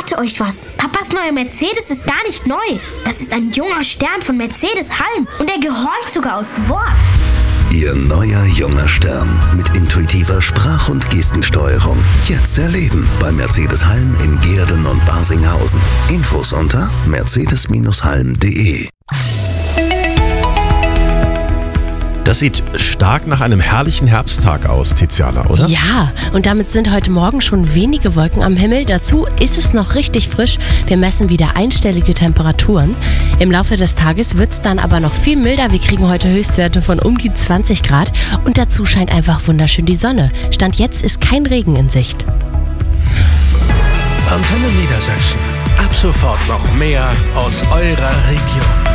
verrate euch was. Papas neuer Mercedes ist gar nicht neu. Das ist ein junger Stern von Mercedes-Halm und er gehorcht sogar aus Wort. Ihr neuer junger Stern mit intuitiver Sprach- und Gestensteuerung. Jetzt erleben bei Mercedes-Halm in Gehrden und Barsinghausen. Infos unter mercedes-halm.de. Das sieht stark nach einem herrlichen Herbsttag aus, Tiziana, oder? Ja, und damit sind heute Morgen schon wenige Wolken am Himmel. Dazu ist es noch richtig frisch. Wir messen wieder einstellige Temperaturen. Im Laufe des Tages wird es dann aber noch viel milder. Wir kriegen heute Höchstwerte von um die 20 Grad. Und dazu scheint einfach wunderschön die Sonne. Stand jetzt ist kein Regen in Sicht. Antenne Niedersachsen. Ab sofort noch mehr aus eurer Region.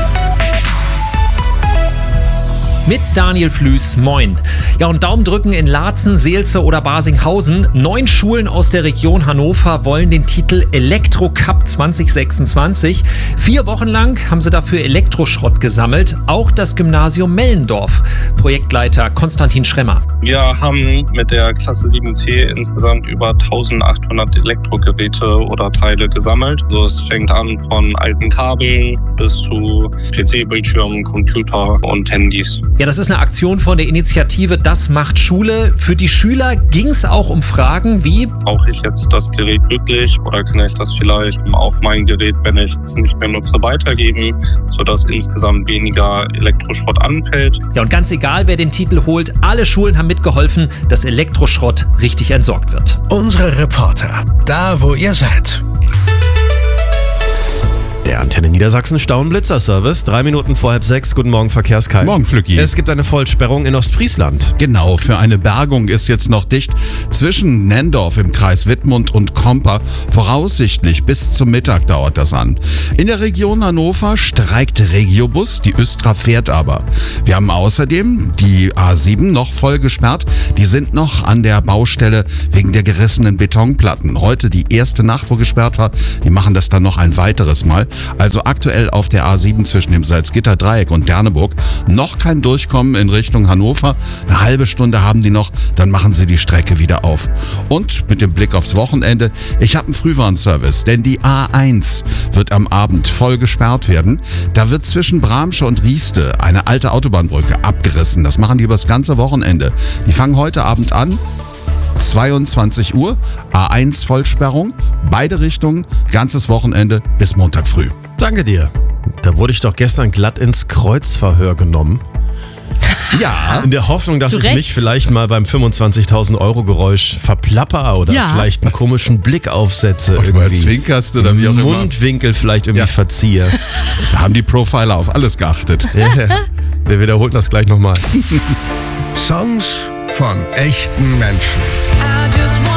Mit Daniel Flüß, moin. Ja, und Daumen drücken in Laatzen, Seelze oder Barsinghausen. 9 Schulen aus der Region Hannover wollen den Titel Elektro-Cup 2026. 4 Wochen lang haben sie dafür Elektroschrott gesammelt. Auch das Gymnasium Mellendorf. Projektleiter Konstantin Schremmer. Wir haben mit der Klasse 7c insgesamt über 1800 Elektrogeräte oder Teile gesammelt. Also es fängt an von alten Kabeln bis zu PC-Bildschirmen, Computer und Handys. Ja, das ist eine Aktion von der Initiative Das macht Schule. Für die Schüler ging es auch um Fragen wie: Brauche ich jetzt das Gerät wirklich oder kann ich das vielleicht auf mein Gerät, wenn ich es nicht mehr nutze, weitergeben, sodass insgesamt weniger Elektroschrott anfällt? Ja, und ganz egal, wer den Titel holt, alle Schulen haben mitgeholfen, dass Elektroschrott richtig entsorgt wird. Unsere Reporter, da wo ihr seid. Der Antenne Niedersachsen Stauenblitzer-Service. 3 Minuten vor 5:30. Guten Morgen, Verkehrskai. Morgen, Flücki. Es gibt eine Vollsperrung in Ostfriesland. Genau, für eine Bergung ist jetzt noch dicht zwischen Nendorf im Kreis Wittmund und Komper. Voraussichtlich bis zum Mittag dauert das an. In der Region Hannover streikt Regiobus, die Östra fährt aber. Wir haben außerdem die A7 noch voll gesperrt. Die sind noch an der Baustelle wegen der gerissenen Betonplatten. Heute die erste Nacht, wo gesperrt war. Die machen das dann noch ein weiteres Mal. Also aktuell auf der A7 zwischen dem Salzgitter-Dreieck und Derneburg noch kein Durchkommen in Richtung Hannover. Eine halbe Stunde haben die noch, dann machen sie die Strecke wieder auf. Und mit dem Blick aufs Wochenende, ich habe einen Frühwarnservice, denn die A1 wird am Abend voll gesperrt werden. Da wird zwischen Bramsche und Rieste eine alte Autobahnbrücke abgerissen. Das machen die übers ganze Wochenende. Die fangen heute Abend an. 22 Uhr, A1 Vollsperrung, beide Richtungen, ganzes Wochenende bis Montag früh. Danke dir. Da wurde ich doch gestern glatt ins Kreuzverhör genommen. Ja. In der Hoffnung, dass ich mich vielleicht mal beim 25.000 Euro Geräusch verplapper oder vielleicht einen komischen Blick aufsetze. Oder irgendwie zwinkerst oder wie auch immer. Mundwinkel vielleicht irgendwie verziehe. Da haben die Profiler auf alles geachtet. Ja. Wir wiederholen das gleich nochmal. Songs von echten Menschen.